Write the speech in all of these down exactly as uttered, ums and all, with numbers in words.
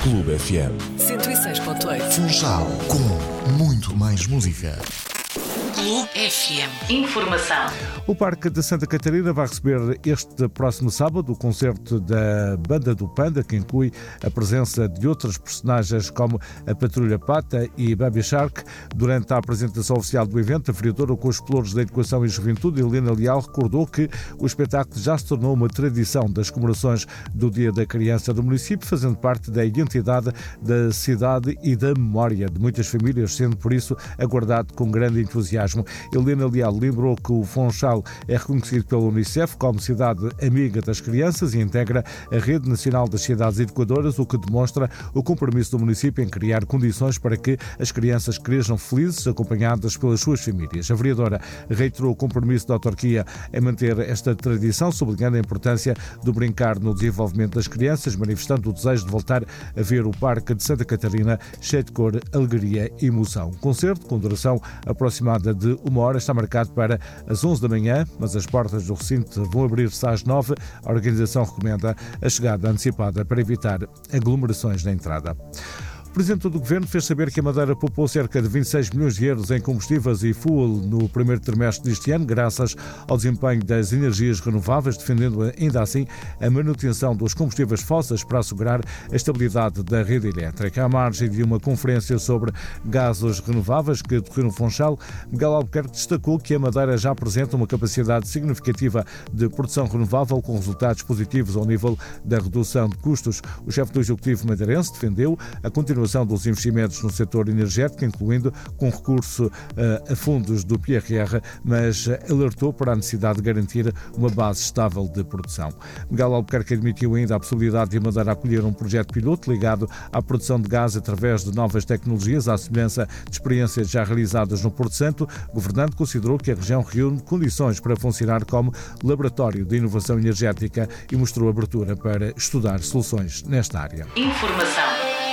Clube F M. cento e seis ponto oito. Funchal, com muito mais música. Clube F M. Informação. O Parque de Santa Catarina vai receber este próximo sábado o concerto da Banda do Panda, que inclui a presença de outras personagens como a Patrulha Pata e Baby Shark. Durante a apresentação oficial do evento, a vereadora com os pelouros da Educação e Juventude, Helena Leal, recordou que o espetáculo já se tornou uma tradição das comemorações do Dia da Criança do município, fazendo parte da identidade da cidade e da memória de muitas famílias, sendo por isso aguardado com grande entusiasmo. Helena Leal lembrou que o Funchal é reconhecido pela Unicef como cidade amiga das crianças e integra a Rede Nacional das Cidades Educadoras, o que demonstra o compromisso do município em criar condições para que as crianças cresçam felizes, acompanhadas pelas suas famílias. A vereadora reiterou o compromisso da autarquia em manter esta tradição, sublinhando a importância do brincar no desenvolvimento das crianças, manifestando o desejo de voltar a ver o Parque de Santa Catarina cheio de cor, alegria e emoção. O concerto, com duração aproximada de uma hora, está marcado para as onze da manhã, mas as portas do recinto vão abrir-se às nove. A organização recomenda a chegada antecipada para evitar aglomerações na entrada. O Presidente do Governo fez saber que a Madeira poupou cerca de vinte e seis milhões de euros em combustíveis e fuel no primeiro trimestre deste ano, graças ao desempenho das energias renováveis, defendendo ainda assim a manutenção dos combustíveis fósseis para assegurar a estabilidade da rede elétrica. À margem de uma conferência sobre gases renováveis que decorreu no Funchal, Miguel Albuquerque destacou que a Madeira já apresenta uma capacidade significativa de produção renovável, com resultados positivos ao nível da redução de custos. O chefe do Executivo madeirense defendeu a continuação dos investimentos no setor energético, incluindo com recurso uh, a fundos do P R R, mas alertou para a necessidade de garantir uma base estável de produção. Miguel Albuquerque admitiu ainda a possibilidade de a Madeira acolher um projeto piloto ligado à produção de gás através de novas tecnologias, à semelhança de experiências já realizadas no Porto Santo. O governante considerou que a região reúne condições para funcionar como laboratório de inovação energética e mostrou abertura para estudar soluções nesta área. Informação.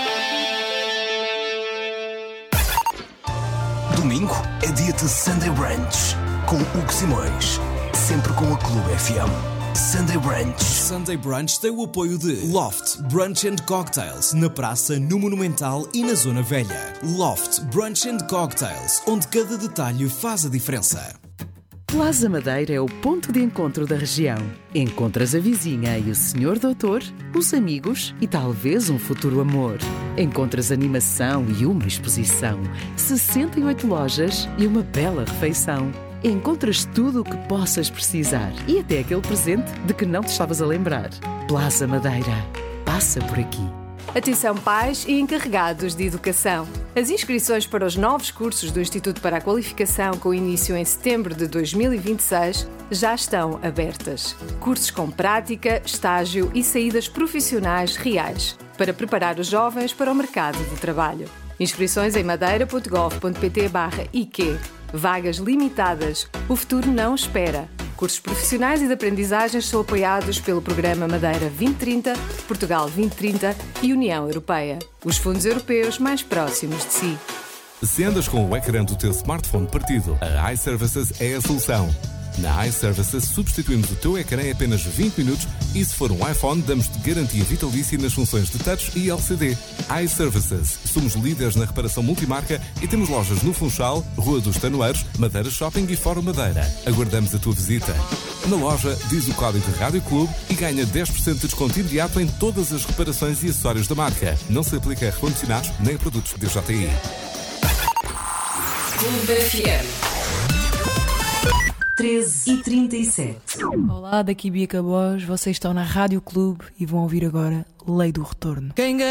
Domingo é dia de Sunday Brunch com Hugo Simões, sempre com a Clube F M. Sunday Brunch. Sunday Brunch tem o apoio de Loft Brunch and Cocktails, na praça, no Monumental e na Zona Velha. Loft Brunch and Cocktails, onde cada detalhe faz a diferença. Plaza Madeira é o ponto de encontro da região. Encontras a vizinha e o senhor doutor, os amigos e talvez um futuro amor. Encontras animação e uma exposição, sessenta e oito lojas e uma bela refeição. Encontras tudo o que possas precisar e até aquele presente de que não te estavas a lembrar. Plaza Madeira. Passa por aqui. Atenção pais e encarregados de educação. As inscrições para os novos cursos do Instituto para a Qualificação, com início em setembro de dois mil e vinte e seis, já estão abertas. Cursos com prática, estágio e saídas profissionais reais, para preparar os jovens para o mercado de trabalho. Inscrições em madeira ponto gov ponto pt barra I Q. Vagas limitadas. O futuro não espera. Cursos profissionais e de aprendizagens são apoiados pelo Programa Madeira vinte trinta, Portugal vinte trinta e União Europeia. Os fundos europeus mais próximos de si. Se andas com o ecrã do teu smartphone partido, a iServices é a solução. Na iServices substituímos o teu ecrã em apenas vinte minutos e, se for um iPhone, damos-te garantia vitalícia nas funções de touch e L C D. iServices. Somos líderes na reparação multimarca e temos lojas no Funchal, Rua dos Tanoeiros, Madeira Shopping e Fórum Madeira. Aguardamos a tua visita. Na loja, diz o código Rádio Clube e ganha dez por cento de desconto imediato em todas as reparações e acessórios da marca. Não se aplica a recondicionados nem a produtos D J I. Clube F M. treze e trinta e sete. Olá, daqui Bia Cabós, vocês estão na Rádio Clube e vão ouvir agora Lei do Retorno. Quem ganha?